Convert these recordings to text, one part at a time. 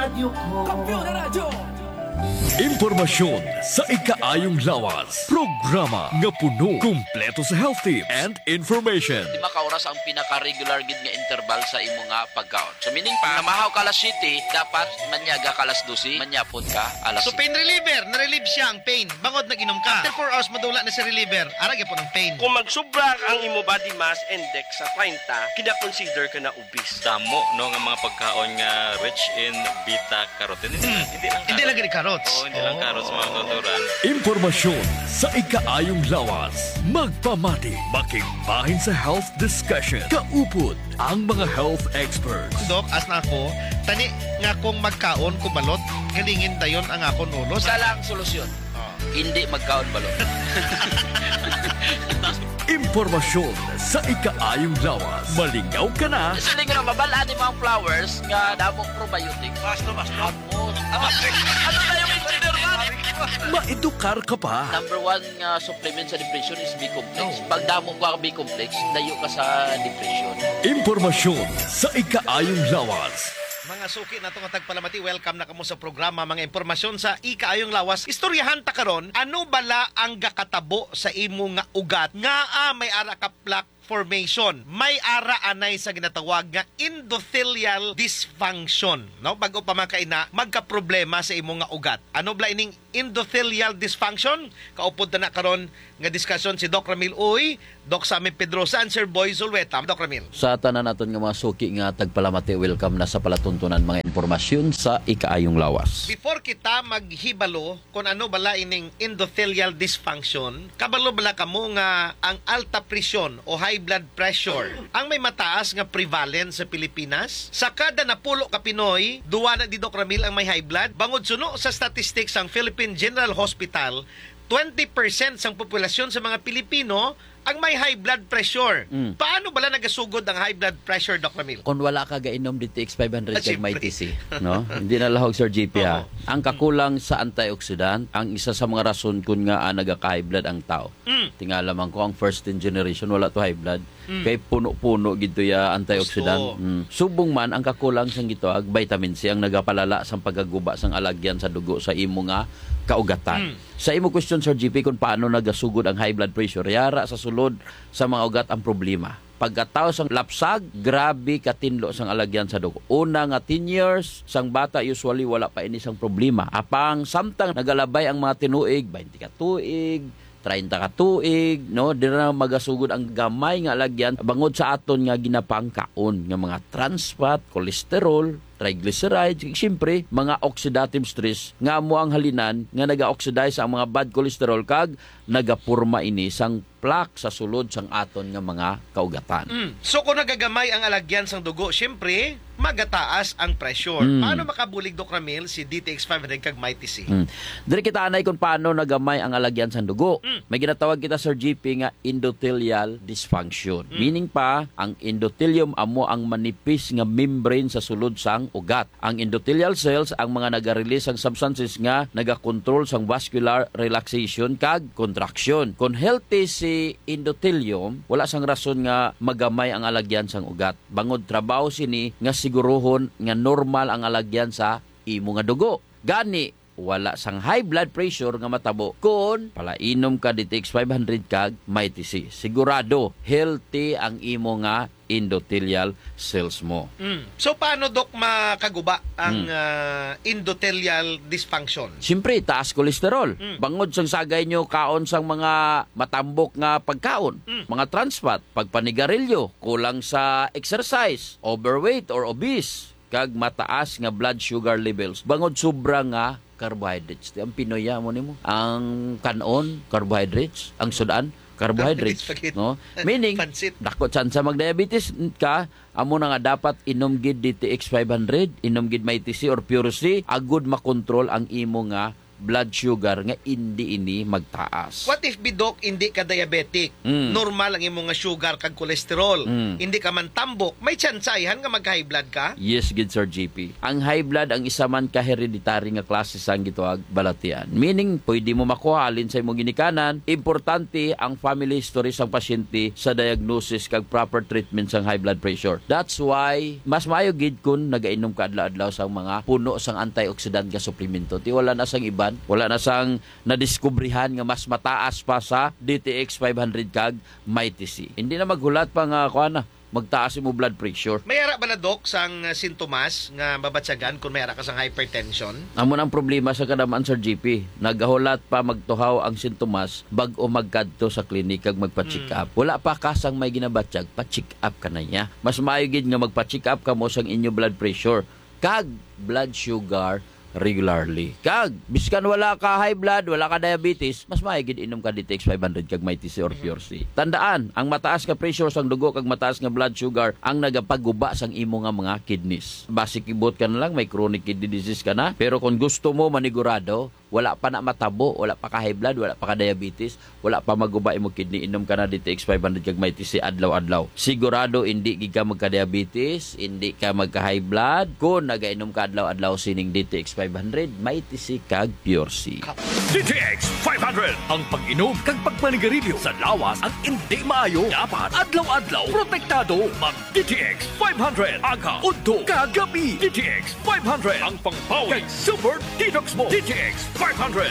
Kampiyon na radyo! Impormasyon sa ikaayong lawas. Programa nga puno, kumpleto sa health tips and information. 5 ka oras ang pinaka-regular gid nga interval sa imo nga pagkaon. So meaning pa, namahaw ka alas 7, dapat manyaga ka alas 12, manyapod ka alas So 7. pain reliever, na-relieve siya ang pain. Bangod nag-inom ka. After 4 hours madula na si reliever. Arag po ng pain. Kung magsubra ang imo body mass index sa 30, kina-consider ka na obese. Damo no nga mga pagkaon nga rich in beta carotene. Hindi lang gani carrots. Hindi lang carrots mga tuturan. Impormasyon sa ikaayong lawas. Magpamati, makigbahin sa health discussion. Kaupod ang mga health experts. Dok, as na ako, tani nga kung magkaon kubalot, galingin dayon ang akon ulo. Isa lang solusyon. Hindi magkaon balot. Impormasyon sa ikaayong lawas. Malingaw ka na. Sa linggo na mabalaan ni mga flowers nga damong probiotics. Basta. Ano na yung engineer man? Maedukar ka pa. Number 1 nga supplement sa depression is B-complex. Pag damo ka B-complex, layo ka sa depression. Impormasyon sa ikaayong lawas. Mga suki na itong tagpalamati, welcome na kamo sa programa. Mga impormasyon sa ikaayong lawas. Istoryahan ta karon, ano bala ang gakatabo sa imo nga ugat nga may ara ka plaque formation. May ara anay sa ginatawag nga endothelial dysfunction. No? Bago pa makaina, magka-problema sa imo nga ugat. Ano bala ining endothelial dysfunction? Kaupod na karon nga diskusyon si Doc Ramil Uy, Doc Sammy Pedrosa, and Sir Boy Zulweta. Doc Ramil. Sa tanan naton nga mga suki nga tagpalamati, welcome na sa palatuntunan mga impormasyon sa ikaayong lawas. Before kita maghibalo kung ano bala ining endothelial dysfunction, kabalo bala kamo nga ang alta presyon o high blood pressure ang may mataas nga prevalence sa Pilipinas. Sa kada napulo ka Pinoy, duwa na di Doc Ramil ang may high blood. Bangod suno sa statistics ang Philippine General Hospital, 20% sang populasyon sa mga Pilipino ang may high blood pressure. Paano bala nagasugod ang high blood pressure, Doc Ramil? Kung wala ka gainom DTX 500 kag Siyempre. may TC, no? Hindi na lahog Sir GP ha. Ang kakulang sa antioxidant, ang isa sa mga rason kun nga nagaka-high blood ang tao. Tingala man ko ang first in generation wala to high blood. Kay puno-puno gito ya antioxidant. Subong man ang kakulang sang gitawag vitamin C ang nagapalala sang pagaguba sang alagyan sa dugo sa imo nga kaugatan. Sa imo question Sir GP kung paano nagasugod ang high blood pressure, yara sa sulod sa mga ugat ang problema. Pagkatao sang lapsag, grabe katinlo sang alagyan sa dugo. Una nga 10 years, sang bata usually wala pa ini sang problema. Apang samtang nagalabay ang mga tinuig, 20 ka tuig, 30 ka tuig, no? Di na magasugod ang gamay nga alagyan bangod sa aton nga ginapangkaon nga mga trans fat, cholesterol, triglycerides, siyempre, mga oxidative stress nga mo ang halinan nga naga-oxidize ang mga bad cholesterol kag nagapurma ini sang plaque sa sulod sang aton nga mga kaugatan. So kung nagagamay ang alagyan sang dugo, siyempre, magataas ang pressure. Paano makabulig, Doc Ramil, si DTX 500 kag Mighty C? Diri kita anay kung paano nagamay ang alagyan sang dugo. May ginatawag kita Sir GP nga endothelial dysfunction. Meaning pa, ang endothelium amo ang manipis nga membrane sa sulod sang ugat. Ang endothelial cells ang mga naga-release ang substances nga naga-control sang vascular relaxation kag contraction. Kung healthy si endothelium, wala sang rason nga magamay ang alagyan sang ugat. Bangod trabaho sini nga sigurohon nga normal ang alagyan sa imo nga dugo. Gani wala sang high blood pressure nga matabo kung palainom ka DTX 500 kag Mighty C. Sigurado healthy ang imo nga endothelial cells mo. So paano, Doc, makaguba ang endothelial dysfunction? Siyempre, taas kolesterol. Bangod sang sagay nyo kaon sang mga matambok nga pagkaon, mga trans fat, pagpanigarilyo, kulang sa exercise, overweight or obese, kag mataas nga blood sugar levels. Bangod sobra nga carbohydrates. Ang Pinoy mo nimo. Ang kanon, carbohydrates. Ang sudan, carbohydrates, no? Meaning, dako chance mag-diabetes ka, amo na nga dapat inom gid DTX 500, inom gid Mighty C or Pure C, agud makontrol ang imo nga blood sugar nga hindi ini magtaas. What if bidok hindi ka diabetic? Normal ang imong nga sugar kag cholesterol. Hindi ka man tambok, may tsansayan nga mag-high blood ka? Yes, good Sir GP. Ang high blood ang isa man ka hereditary nga klase sang gituag balatian. Meaning, pwede mo makuha alin sa imong ginikanan. Importante ang family history sang pasyente sa diagnosis kag proper treatment sang high blood pressure. That's why mas maayo gid kun nagainom ka adlaw-adlaw sang mga puno sang antioxidant nga suplemento. Ti wala na sang iban, wala na sang nadiskubrihan nga mas mataas pa sa DTX 500 kag MyTC. Hindi na maghulat pa nga kuana magtaas mo blood pressure. May ara ba na, Dok, sang sintomas nga mabatsagan kung may ara ka sang hypertension? Amon ang problema sa kadamaan, Sir GP. Nagahulat pa magtuhaw ang sintomas bag-o magkadto sa klinik kag magpa-check up. Wala pa kasang may ginabatsyag, pa-check up ka na niya. Mas maayo gid nga magpa-check up ka mo sang inyo blood pressure kag blood sugar regularly. Kag, biskan wala ka high blood, wala ka diabetes, mas maigid inom ka DTX 500 kag MyTC or Pure C. Tandaan, ang mataas nga pressure sang dugo kag mataas nga blood sugar ang nagapaguba sang imo nga mga kidneys. Basic ibot ka na lang, may chronic kidney disease ka na, pero kung gusto mo manigurado, wala pa na matabo, wala pa ka high blood, wala pa ka diabetes, wala pa maguba imo kidney, inom ka na DTX 500 kag MyTC adlaw-adlaw. Sigurado hindi gid ka magka-diabetes, hindi ka magka-high blood kung nagainom ka adlaw-adlaw sining DTX 500, MyTC kag Pure C. DTX 500 ang pag-inom kag pagmanigarilyo sa lawas ang hindi maayo. Dapat adlaw-adlaw protektado. Mag DTX 500 aga, udto, kagabi. DTX 500 ang pangpawi kag super detox mo. DTX 500.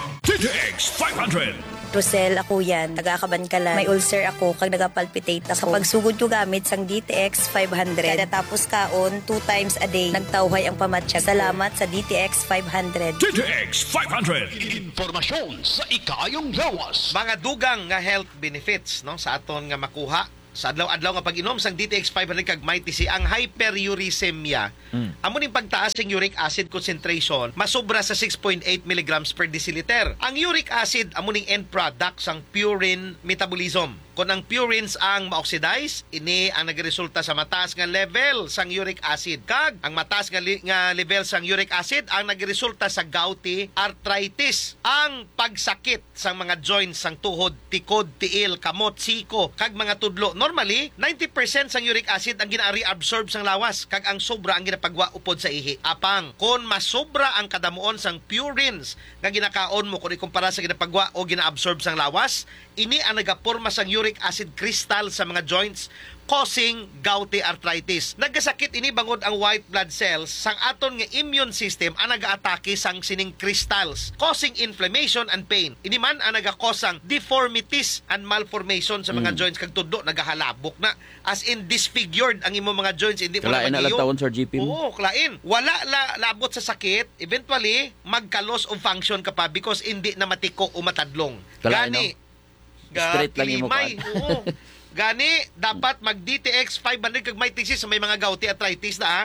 DTX 500. Rosel, ako yan. Nagakabankalan. May ulcer ako kag nagapalpitate ako. Sa pagsugod ko gamit sang DTX 500. Kada tapos kaon, 2 times a day. Nagtawhay ang pamatsyag. Salamat sa DTX 500. DTX 500. Informasyon sa ikayong lawas. Mga dugang nga health benefits no sa aton nga makuha sa adlaw-adlaw nga pag-inom sang DTX 500 kag MyTC ang hyperuricemia. Amo ning pagtaas ng uric acid concentration masobra sa 6.8 mg per deciliter. Ang uric acid amo ning end product sang purine metabolism. Kung ang purines ang ma-oxidize, ini ang nagresulta sa mataas nga level sang uric acid. Kag ang mataas nga level sang uric acid ang nagresulta sa gouty arthritis. Ang pagsakit sang mga joints sang tuhod, tikod, tiil, kamot, siko, kag mga tudlo. Normally, 90% sang uric acid ang gina-reabsorb sang lawas kag ang sobra ang ginapagwa upod sa ihi. Apang kung masobra ang kadamuon sang purines nga ginakaon mo kung ikumpara sa ginapagwa o gina-absorb sang lawas, ini ang nagaporma sang uric acid crystal sa mga joints causing gouty arthritis. Nagkasakit ini bangod ang white blood cells sang aton nga immune system ang nagaatake sang sining crystals causing inflammation and pain. Ini man ang nagakosang deformities and malformation sa mga joints kag tudlo nagahalabok na as in disfigured ang imo mga joints hindi mo Kalain na lang tawon, Sir GP mo? Oo, klain. Wala labot sa sakit, eventually magka-loss of function ka pa because hindi na matiko o matadlong. Kalain, Gani straight lang yung kilimay. Oo. Gani, dapat mag-DTX 500 kag MyTC sa may mga gouty arthritis na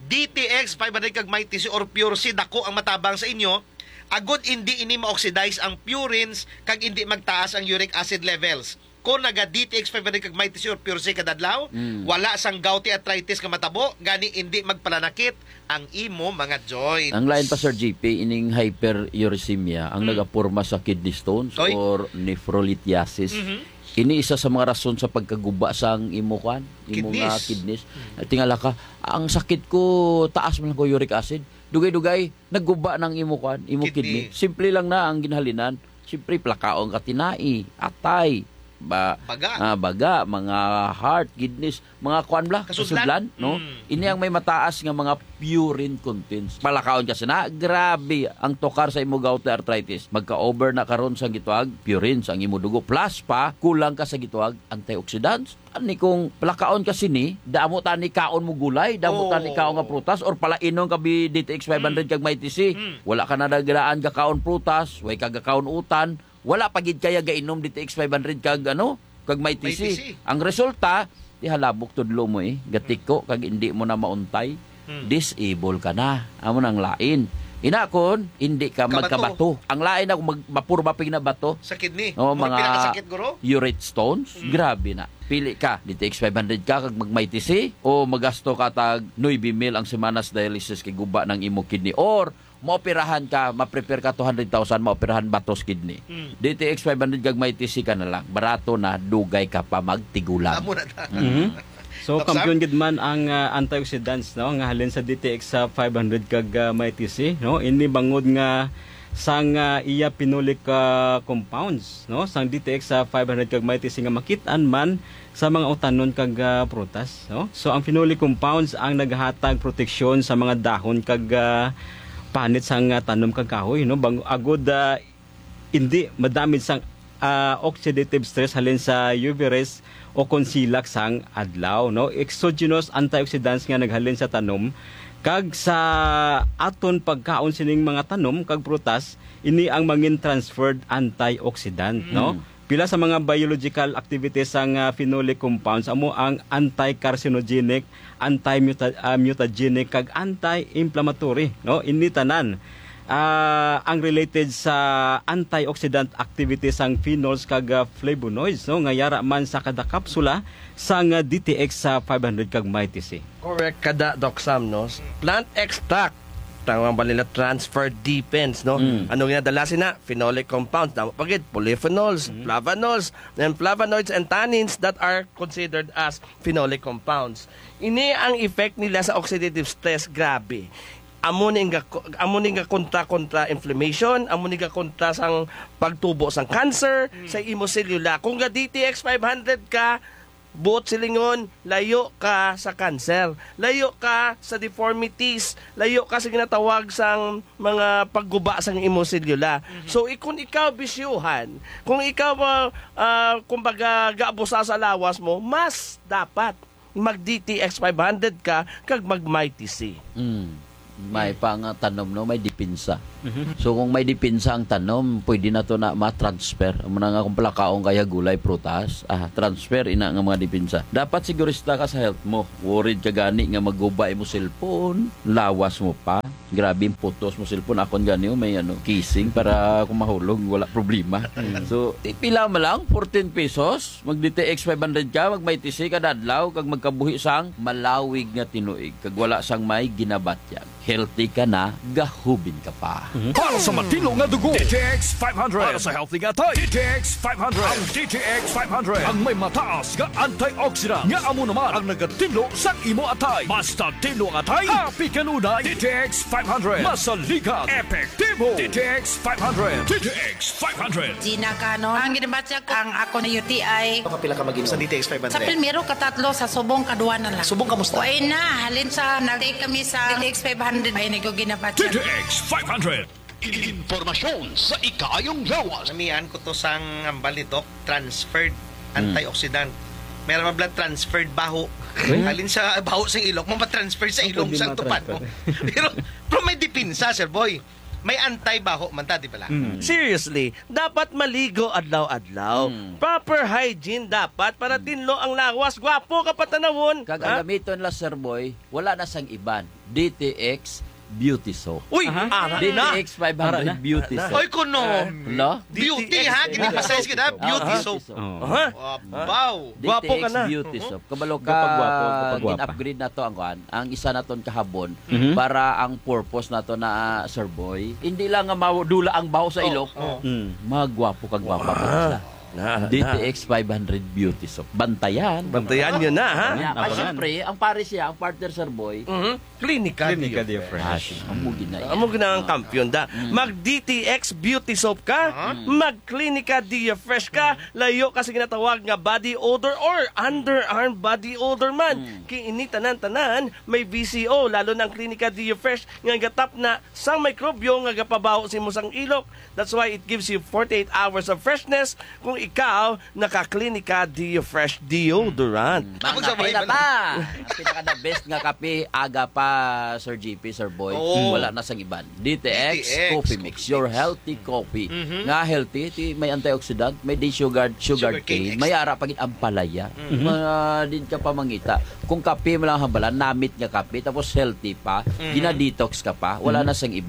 DTX 500 kag MyTC or Pure C, dako ang matabang sa inyo. Agod hindi ini ma-oxidize ang purines kag hindi magtaas ang uric acid levels. Kung naga DTX 500 kag MyTC or Pure C kadadlaw, wala sang gouty arthritis ka matabo, gani hindi magpalanakit ang imo mga joints. Ang lain pa, Sir GP, ining hyperuricemia ang nagapurma sa kidney stones or nephrolithiasis. Ini isa sa mga rason sa pagkaguba sang imo kan, imo nga kidneys. Tingala ka, ang sakit ko taas man ko uric acid. Dugay-dugay nagguba ng imo kan, imo kidney. Simple lang na ang ginhalinan. Siyempre plakaong katinai, atay, baga, mga heart, kidneys, mga kuan bla, kasudlan, no? Ini ang may mataas nga mga purine contents. Palakaon kasi na, grabe ang tokar sa imo gouty arthritis. Magka-over na karon sa gituag purines ang imo dugo. Plus pa, kulang ka sa gituag antioxidants. Ani kung palakaon kasi ni, damo tani kaon mo gulay, damo tani kaon nga prutas, or palainon ka bi DTX 500 kag MyTC. Wala ka na naglaan ka kaon prutas, way kag kaon utan, wala pagid kaya gainom DTX 500 kag kag MyTC. Ang resulta, ihalabok tudlo mo gatiko kag hindi mo na mauntay. Disable ka na. Amo nang lain. Inakon, hindi ka Kabato. magkabato. Ang lain na kung mapurba ping na bato. Sa kidney. O Mga mga pinakasakit, guro? urate stones, grabe na. Pili ka, DTX 500 ka kag magmaytisi o magasto ka tag 9,000 ang semanas dialysis kay guba ng imo kidney or maoperahan ka, ma-prepare ka 200,000 maoperahan batos kidney. DTX 500 kag maytisi ka na lang. Barato na, dugay ka pa magtigulang. Amo na ta. So Doc Sam? kampiyon gid man ang antioxidants no nga halin sa DTX sa 500 kag MyTC no ini bangod nga sang iya pinoleic compounds no sang DTX sa 500 kag MyTC nga makit-an man sa mga utanon kag prutas no. So ang phenolic compounds ang naghatag proteksyon sa mga dahon kag panit sang tanom kag kahoy no bang agod hindi madamid sang oxidative stress halin sa UV rays o konsilak sang adlaw no exogenous antioxidants nga naghalin sa tanom kag sa aton pagkaon sining mga tanom kag prutas ini ang mangin transferred antioxidant no pila sa mga biological activities sang phenolic compounds amo ang anti-carcinogenic, anti-mutagenic kag anti-inflammatory no ini tanan ang related sa antioxidant activities sang phenols kag flavonoids no nga yara man sa kada kapsula sang DTX sa 500 kag MyTC. Correct kada, Doc Sam, no? Plant extract. Tawag ba nila transfer depends, no? Ano nga dala sina? Phenolic compounds. Tama pagid, polyphenols, flavonols, and flavonoids and tannins that are considered as phenolic compounds. Ini ang effect nila sa oxidative stress, grabe. Amo ni nga kontra inflammation, amo ni nga kontra sang pagtubo sang cancer sa imo selula. Kung ga DTX 500 ka, buot silingon, layo ka sa cancer, layo ka sa deformities, layo ka sa ginatawag sang mga pagguba sang imo selula. So kung ikaw bisyuhan, kung ikaw kumbaga gaabusa sa lawas mo, mas dapat mag DTX 500 ka kag mag MyTC. May pang tanom no, may dipinsa. So kung may dipinsa ang tanom, pwede na to na ma-transfer. Amo na nga kung palakaong kaya gulay, prutas, transfer ina nga mga dipinsa. Dapat sigurista ka sa health mo. Worried ka gani nga magubay mo cellphone, lawas mo pa. Grabe yung putos mo cellphone. Akon gani may kissing para kung mahulog, wala problema. So pila mo lang 14 pesos, mag DTX 500 ka, mag MyTC kada adlaw kag magkabuhi sang malawig nga tinuig kag wala sang may ginabatyag. Healthy ka na, gahubin ka pa. Para sa matino nga dugo, DTX 500. Para sa healthy nga tayo, DTX 500. Ang DTX 500 ang may mataas nga antioxidant nga amo naman ang nagatino sa imo atay. Basta tino ang atay, happy kanunay. DTX 500. Masaligan, epektibo. DTX 500. DTX 500. Gina Cano. Ang ginabatya ko, ang ako na UTI. Kapila ka mag-inom sa DTX 500? Sa primero, katatlo, sa subong, kadua na lang. Subong kamusta? Uy na, halin sa, nag-take kami sa DTX 500. Ay, ko ginabatya. DTX 500. Impormasyon sa ikayong lawas. Namian ko to sang ambal ni Doc, transferred antioxidant. Meron mga blood transferred baho. Alin sa baho sa ilong, mapatransfer sa ilong sang tupan mo. pero may dipinsa, Sir Boy. May anti-baho man ta, di pala? Seriously, dapat maligo adlaw-adlaw. Proper hygiene dapat para tinlo ang lawas. Gwapo ka patanawon. Kag ang gamiton la Sir Boy, wala na sang iban. DTX Beauty Soap. Uy, ara na. DTX 500 Beauty Soap. Oy, kuno. Lo? Beauty, ha? Ginipasize kita, beauty soap. Wow. Gwapo ka DTX na. Beauty Soap. Kabalo ka, Kapag gwapo. in-upgrade na to ang kuan. Ang isa na ton kahabon para ang purpose na to na Sir Boy. Hindi lang nga dula ang baho sa ilok. Magwapo kag gwapa pa sila. DTX 500 Beauty Soap. Bantayan. Bantayan nyo na, ha? Ay, siyempre, ang pare siya, ang partner Sir Boy, Clinica Dio Fresh. ang mugi na yan. Amo gina ang kampiyon da. Mag DTX Beauty Soap ka, mag Clinica Dio Fresh ka, layo kasi ginatawag nga body odor or underarm body odor man. Kiini tanan-tanan may VCO lalo ng Clinica Dio Fresh nga gatap na sang mikrobyo nga gapabaho si mo sang ilok. That's why it gives you 48 hours of freshness kung ikaw naka-Clinica Dio Fresh deodorant. Mga kape na ba? Ang pinaka-the best nga kape, aga pa, Sir GP, Sir Boy. Wala na sang iban. DTX Coffee Mix. Your healthy coffee. Nga healthy, may antioxidant, may sugar cane, may ara pagit ang palaya. Din ka pa mangita. Kung kape mo lang hambalan, namit nga kape, tapos healthy pa, gina-detox ka pa, wala na sang iban.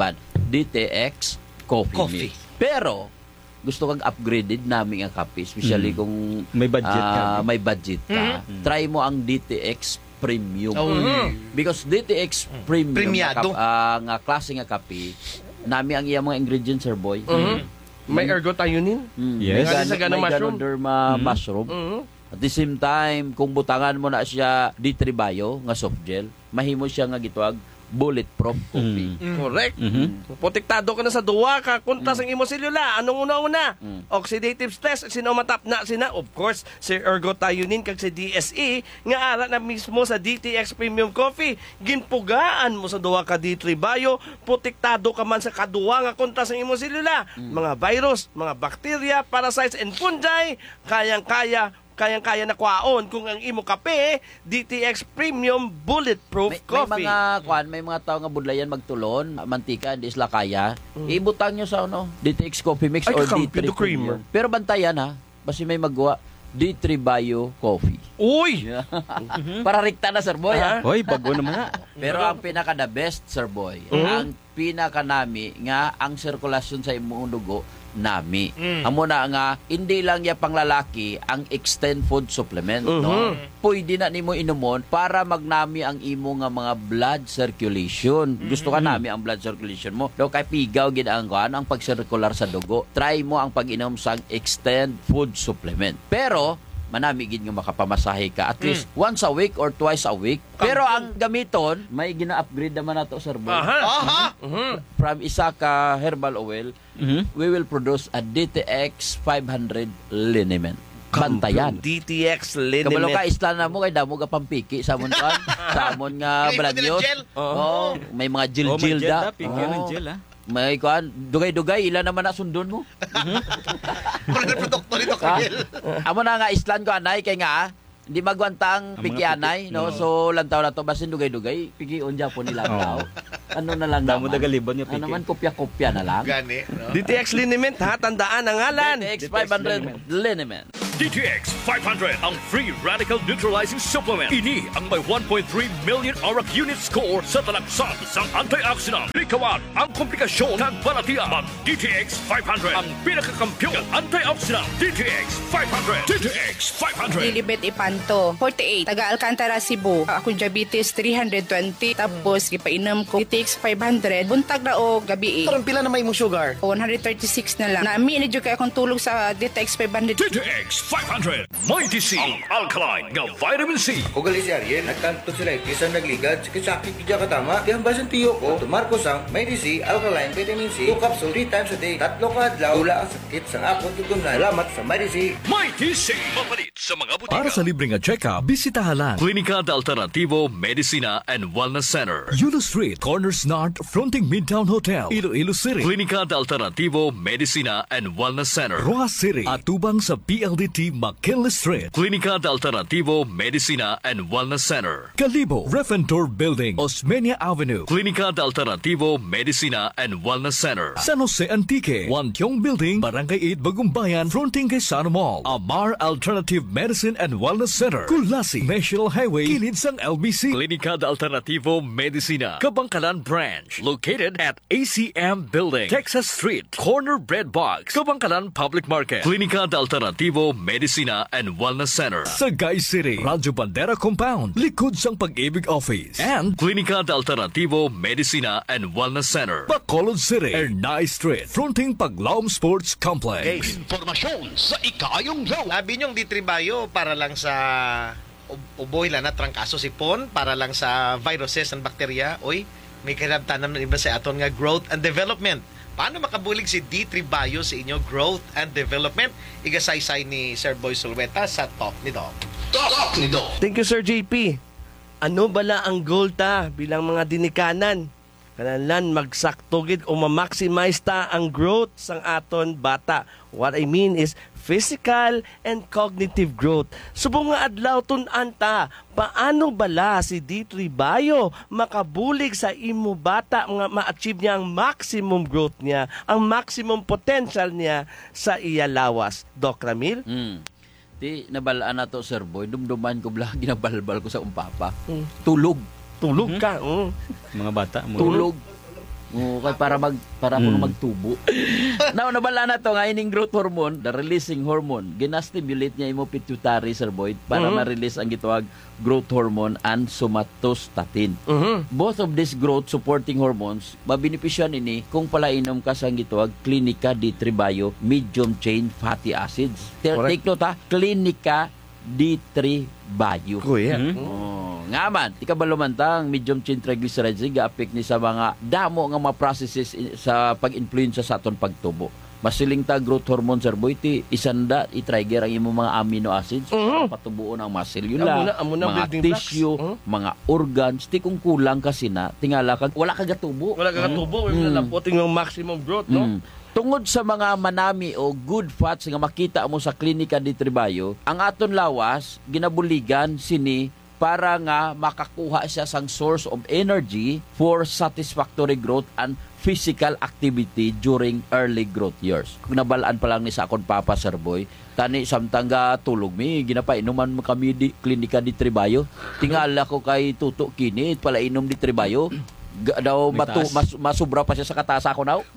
DTX Coffee Mix. Pero gusto kang upgraded namin ang kape, especially kung May budget ka. may budget ka. Try mo ang DTX Premium. Because DTX Premium Premiado. nga klase nga kape, nami ang iyang mga ingredients, sir boy. May ergothioneine. Yes. Sa ganang may mushroom. Ganoderma mushroom. At the same time, kung butangan mo na siya D3 Bio nga soft gel, mahimo siya nga gitwag bulletproof coffee. Correct. Protektado ka na sa duwa ka kuntas ang imo selula. Anong una-una? Oxidative stress sinomatap na sina of course si ergothioneine kag si DSE nga ara na mismo sa DTX Premium Coffee. Ginpugaan mo sa duwa ka D3 Bio, protektado ka man sa kaduwa nga kuntas ang imo selula. Mga virus, mga bacteria, parasites and fungi, kayang-kaya na kwaon kung ang imo kape DTX Premium Bulletproof Coffee. May mga tao nga budlayan magtulon, mantika hindi sila kaya. Ibutang nyo sa DTX Coffee Mix Ay, or kakampi, D3 the creamer. Premium. Pero bantayan basi may magawa D3 Bio Coffee. Uy! Para rikta na, sir boy. Hoy, bago naman nga. Pero ang pinaka the best, sir boy, ang pinaka nami nga ang sirkulasyon sa imong dugo nami. Amo na nga hindi lang ya panglalaki ang extend food supplement, no? Pwede na nimo inumon para magnami ang imo nga mga blood circulation. Gusto ka nami ang blood circulation mo. Do kay pigaw gid ang pagsirkular sa dugo. Try mo ang pag-inom sang extend food supplement. Pero manami gid nga makapamasahe ka at least once a week or twice a week. Pero ang gamiton, may gina-upgrade naman nato, sir boy. From isa ka herbal oil, we will produce a DTX 500 liniment. Bantayan. DTX Kabalo liniment. ka isla na mo kay damo ka pampiki sa amon kan, sa amon nga May balagyos. gel. Oh, may mga May gel-gel gel da. Pigyan ng gel, ha? May kuan, dugay-dugay ila naman na sundon mo. Pero doktor ito, Camille. Amo na nga islan ko anay kay nga hindi magwantang Ang mga piki anay, no? So lantaw na to basin dugay-dugay, piki on Japon nila tao. Ano na lang Damo naman. dagalibon niya, piki. Ano naman kopya-kopya na lang. Gani, no? DTX liniment ha, tandaan ang ngalan. DTX 500 liniment. DTX 500 ang free radical neutralizing supplement. Ini ang may 1.3 million arak unit score sa talaksan sang antioxidant. Likawan ang komplikasyon ng balatian. Mag DTX 500 ang pinakakampyon ng antioxidant. DTX 500. DTX 500. Lilibet Ipanto, 48. Taga Alcantara, Cebu. Ako diabetes 320. Tapos ipainom ko DTX 500. Buntag na o gabi. Karon pila na may mong sugar? 136 na lang. Nami medyo kay akong tulog sa DTX 500. DTX 500. Mighty C. Ang alkaline nga vitamin C. Ugali si Ariel, nagkanto sila isang nagligad, sakit kidya katama, tihambasan tiyo ko, tumarko sang may DC, alkaline, vitamin C, 2 capsule 3 times a day, 3 ka adlaw, wala ang sakit sang akong tutunan. Salamat sa may DC. Mighty C. Mapalit sa mga butika. Para sa libreng check-up, bisitahan lang Klinika de Alternativo Medicina and Wellness Center. Yulo Street, Corners North, fronting Midtown Hotel, Iloilo City. Klinika de Alternativo Medicina and Wellness Center. Rojas City, atubang sa PLDT McKinley Street. Klinika de Alternativo Medicina and Wellness Center. Kalibo, Refentor Building, Osmeña Avenue. Klinika de Alternativo Medicina and Wellness Center. San Jose Antique, Wantiong Building, Barangay 8, Bagumbayan, fronting kay Sano Mall. Amar Alternative Medicine and Wellness Center. Kulasi, National Highway, kilid sang LBC. Klinika de Alternativo Medicina, Kabangkalan Branch, located at ACM Building, Texas Street, Corner Bread Box, Kabangkalan Public Market. Klinika de Alternativo Medicina and Wellness Center. Sagay City, Radyo Bandera Compound, likod sang Pag-ibig Office. And Klinika de Alternativo Medicina and Wellness Center. Bacolod City, Ernay Street, fronting Paglaom Sports Complex. Informasyon sa ikaayong law. Labi niyong ditribayo para lang sa uboy lang na trangkaso sipon, para lang sa viruses and bacteria. Oy, may kinabtanan ng iba sa aton nga growth and development. Paano makabulig si D3 Bio sa inyo growth and development? Igasaysay ni Sir Boy Sulweta sa Talk ni Doc. Talk ni Doc. Thank you, Sir JP. Ano bala ang goal ta bilang mga dinikanan? Kanalan magsaktugid o ma-maximize ta ang growth sang aton bata. What I mean is physical and cognitive growth. Subong nga adlaw tun-an ta, paano bala si D3 Bio makabulig sa imo bata nga ma-achieve niya ang maximum growth niya, ang maximum potential niya sa iya lawas. Doc Ramil? Di nabalaan na to, Sir Boy. Dumduman ko bala, ginabalbal ko sa umpapa. Tulog. Tulog ka. Mga bata. Tulog. kay para kuno magtubo. Now nabala na to nga ining growth hormone, the releasing hormone, ginastimulate niya imo pituitary, Sir Boyd, para ma-release ang gitawag growth hormone and somatostatin. Both of these growth supporting hormones mabenepisyan ini kung palainom ka sa gitawag Clinica D3 Bio medium chain fatty acids. Take note ha, Clinica D3 Bio. Kuya. Nga man, ikabalumantang medium chain triglycerides ga-affect ni sa mga damo nga mga processes sa pag-influensya sa aton pagtubo. Masiling ta growth hormone, Sir Boy, isanda i-trigger ang imong mga amino acids para patubuon ang muscle mga tissue, mga organs. Di kung kulang kasi na, tingala ka, wala ka gatubo. Wala ka gatubo, lapoting yung maximum growth, no? Tungod sa mga manami o good fats nga makita mo sa Clinica D3 Bio, ang aton lawas, ginabuligan sini para nga makakuha siya sang source of energy for satisfactory growth and physical activity during early growth years. Kung nabalaan pa lang ni sa akon papa, Sir Boy, tani samtang tulog mi, ginapainuman kami di Clinica D3 Bio. Tingala ko kay tuto kini, pala inom D3 Bio. Daw masubra pa siya sa katasa ko now.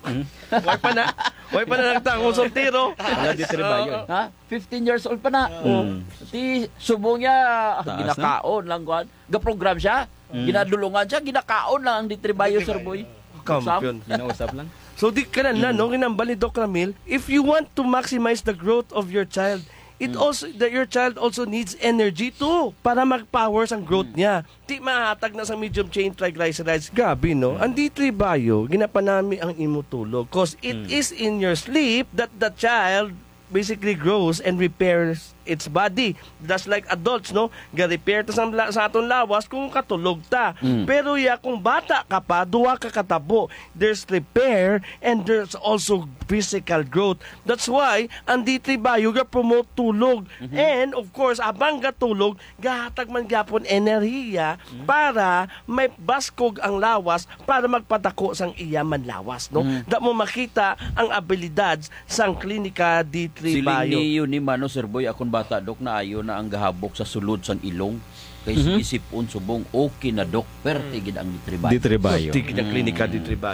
Way pa na nagtangong soltero. Wala D3 Bio. Ha? 15 years old pa na. Ti subong niya ginakaon lang kuan. Ga-program siya. Ginadulungan siya, ginakaon lang ang D3 Bio, Sir Boy. Kampiyon. Ginausap lang. So di ka na no, ginambal ni Doc Ramil, if you want to maximize the growth of your child, your child also needs energy too para mag-power ang growth niya. Di mahatag na sa medium chain triglycerides. Grabe, no? Ang D3 Bio, ginapanami ang imutulog because it is in your sleep that the child basically grows and repairs its body. Just like adults, no? Ga-repair ta sa aton lawas kung katulog ta. Pero kung bata ka pa, duwa ka katabo. There's repair and there's also physical growth. That's why, ang D3 Bio ga-promote tulog. And, of course, abang gatulog, gahatag man gyapon enerhiya para may baskog ang lawas para magpadako sang iya man lawas, no? Da mo makita ang abilidades sang Clinica D3 Bio. Siling ni yun ni Mano, Sir Boy, akong bata, Dok, na ayo na ang gahabok sa sulod sang ilong. Kay isipon subong, okay na, Dok. Pero tigid ang D3 Bio. D3 Bio. Tigid ang Clinica D3 Bio.